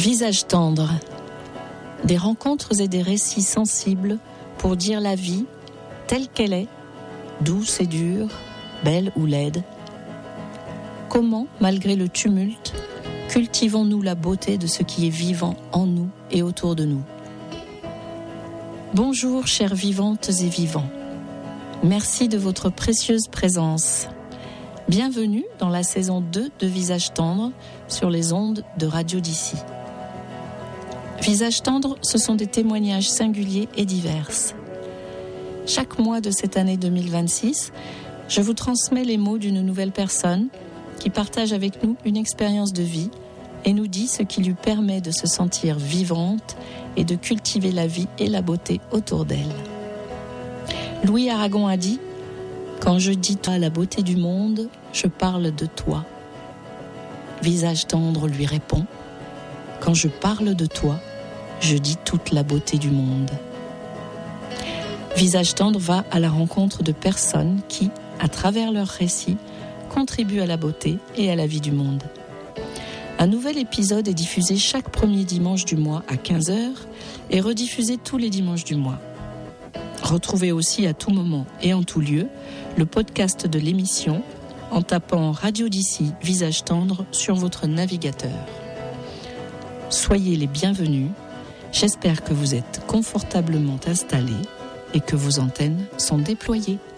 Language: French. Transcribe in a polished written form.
Visage tendre. Des rencontres et des récits sensibles pour dire la vie telle qu'elle est, douce et dure, belle ou laide. Comment, malgré le tumulte, cultivons-nous la beauté de ce qui est vivant en nous et autour de nous? Bonjour, chères vivantes et vivants. Merci de votre précieuse présence. Bienvenue dans la saison 2 de Visage tendre sur les ondes de Radio d'ici. Visage tendre, ce sont des témoignages singuliers et divers. Chaque mois de cette année 2026, je vous transmets les mots d'une nouvelle personne qui partage avec nous une expérience de vie et nous dit ce qui lui permet de se sentir vivante et de cultiver la vie et la beauté autour d'elle. Louis Aragon a dit « Quand je dis toi la beauté du monde, je parle de toi ». Visage tendre lui répond « Quand je parle de toi, je dis toute la beauté du monde ». Visage tendre va à la rencontre de personnes qui, à travers leurs récits, contribuent à la beauté et à la vie du monde. Un nouvel épisode est diffusé chaque premier dimanche du mois à 15h et rediffusé tous les dimanches du mois. Retrouvez aussi à tout moment et en tout lieu le podcast de l'émission en tapant Radio d'ici Visage tendre sur votre navigateur. Soyez les bienvenus. J'espère que vous êtes confortablement installés et que vos antennes sont déployées.